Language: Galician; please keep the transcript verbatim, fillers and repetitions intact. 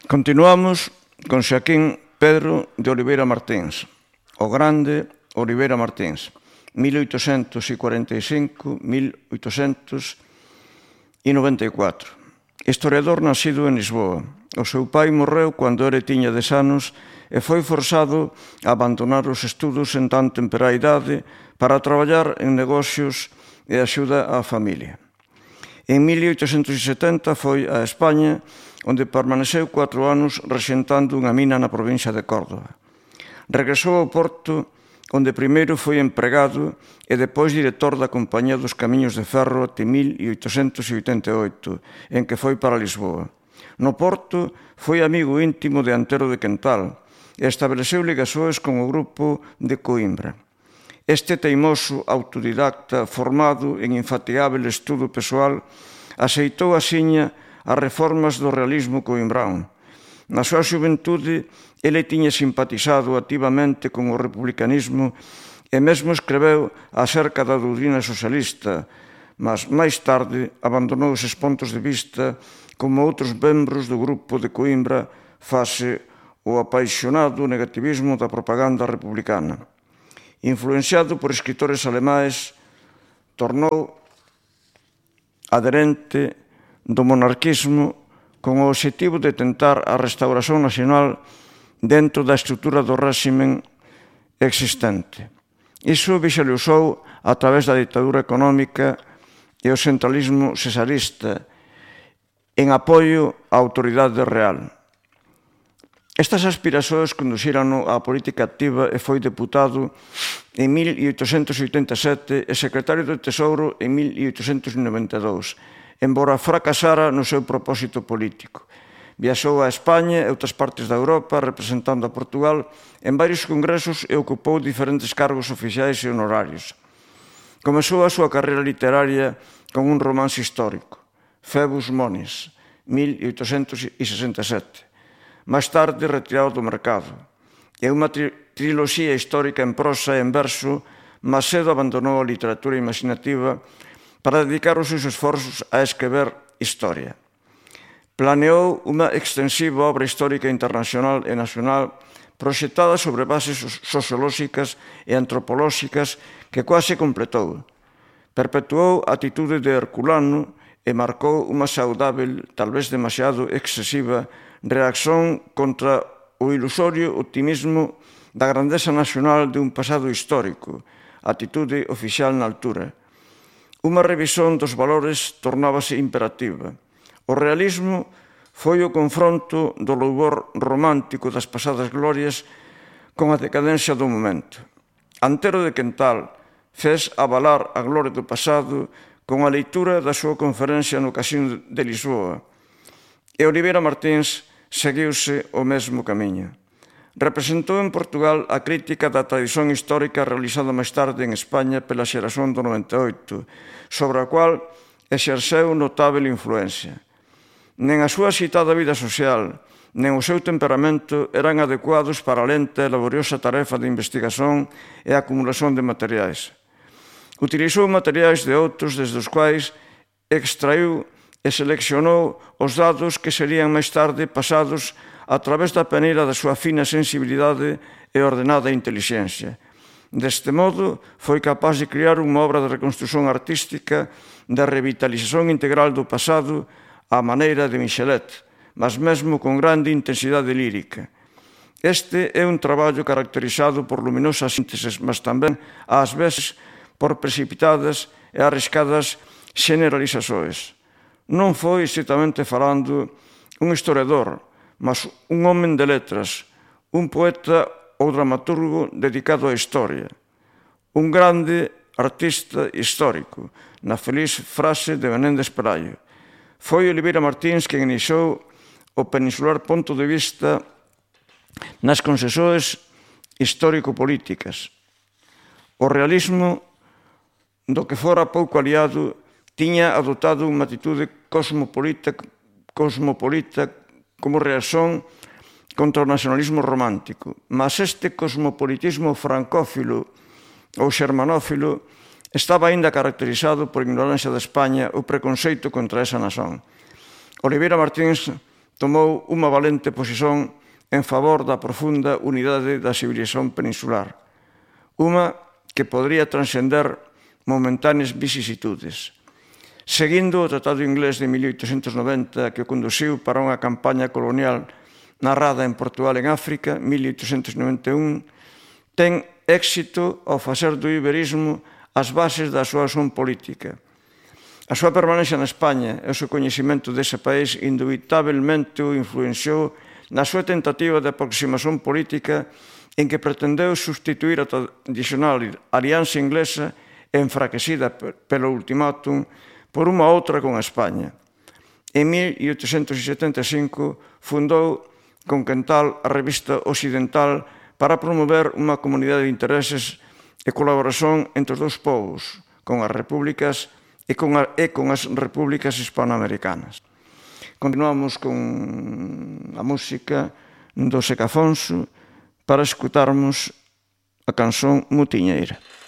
Continuamos con Xaquín Pedro de Oliveira Martins, o grande Oliveira Martins, mil oitocentos cuarenta e cinco a mil oitocentos noventa e catro. Historiador nacido en Lisboa. O seu pai morreu cando ele tiña dez anos e foi forzado a abandonar os estudos en tan temperá idade para traballar en negocios e axuda á familia. En mil oitocentos setenta foi a España, onde permaneceu cuatro anos rexentando unha mina na provincia de Córdoba. Regresou ao Porto, onde primeiro foi empregado e depois director da Compañía dos Camiños de Ferro até mil oitocentos oitenta e oito, en que foi para Lisboa. No Porto foi amigo íntimo de Antero de Quental e estableceu ligações con o grupo de Coimbra. Este teimoso autodidacta formado en infatigável estudo persoal aceitou axiña as reformas do realismo coimbrán. Na súa xuventude, ele tiña simpatizado activamente con o republicanismo e mesmo escreveu acerca da doutrina socialista, mas máis tarde abandonou eses pontos de vista como outros membros do grupo de Coimbra fase o apaixonado negativismo da propaganda republicana. Influenciado por escritores alemães, tornou adherente do monarquismo con o obxectivo de tentar a restauración nacional dentro da estrutura do réximen existente. Iso visualizou a través da ditadura económica e o centralismo cesarista en apoio á autoridade real. Estas aspiracións conduxíran á política activa e foi deputado en mil oitocentos oitenta e sete e secretario do Tesouro en mil oitocentos noventa e dous, embora fracasara no seu propósito político. Viaxou a España e outras partes da Europa representando a Portugal en varios congresos e ocupou diferentes cargos oficiais e honorarios. Comezou a súa carreira literaria con un romance histórico, Phoebus Monis, mil oitocentos sesenta e sete. Máis tarde retirado do mercado. É unha triloxía histórica en prosa e en verso, mas cedo abandonou a literatura imaginativa para dedicar os seus esforzos a escrever historia. Planeou unha extensiva obra histórica internacional e nacional proxectada sobre bases sociolóxicas e antropolóxicas que quase completou. Perpetuou a atitude de Herculano e marcou unha saudável, talvez demasiado excesiva, reacción contra o ilusorio optimismo da grandeza nacional de un pasado histórico, atitude oficial na altura. Unha revisión dos valores tornábase imperativa. O realismo foi o confronto do louvor romántico das pasadas glorias con a decadencia do momento. Antero de Quental fez avalar a gloria do pasado con a leitura da súa conferencia no Casino de Lisboa. E Oliveira Martins seguiuse o mesmo camiño. Representou en Portugal a crítica da tradición histórica realizada máis tarde en España pela xeración do noventa e oito, sobre a cual exerceu notável influencia. Nen a súa axitada vida social, nen o seu temperamento eran adecuados para a lenta e laboriosa tarefa de investigación e acumulación de materiais. Utilizou materiais de outros desde os quais extraiu e seleccionou os dados que serían máis tarde pasados a través da peneira da súa fina sensibilidade e ordenada intelixencia. Deste modo, foi capaz de crear unha obra de reconstrución artística da revitalización integral do pasado á maneira de Michelet, mas mesmo con grande intensidade lírica. Este é un traballo caracterizado por luminosas sínteses, mas tamén, ás veces, por precipitadas e arriscadas generalizações. Non foi, estrictamente falando, un historiador, mas un homem de letras, un poeta ou dramaturgo dedicado á historia, un grande artista histórico, na feliz frase de Menéndez Pelayo. Foi Oliveira Martins quen iniciou o peninsular ponto de vista nas concesións histórico-políticas. O realismo, do que fora pouco aliado, tiña adoptado unha atitude cosmopolita, cosmopolita como reacción contra o nacionalismo romántico. Mas este cosmopolitismo francófilo ou xermanófilo estaba aínda caracterizado por ignorancia de España ou preconceito contra esa nación. Oliveira Martins tomou unha valente posición en favor da profunda unidade da civilización peninsular, unha que podría transcender momentáneas vicisitudes. Seguindo o Tratado Inglés de mil oitocentos noventa, que o conduciu para unha campaña colonial narrada en Portugal en África, mil oitocentos noventa e un, ten éxito ao facer do iberismo as bases da súa acción política. A súa permanencia na España e o seu coñecemento dese país indubitablemente o influenciou na súa tentativa de aproximación política en que pretendeu sustituir a tradicional alianza inglesa enfraquecida pelo ultimátum por unha outra con España. En mil oitocentos setenta e cinco fundou con Quental a revista Occidental para promover unha comunidade de intereses e colaboración entre os dous povos, con as repúblicas e con, a, e con as repúblicas hispanoamericanas. Continuamos con a música do Seca Afonso para escutarmos a canción Mutiñeira.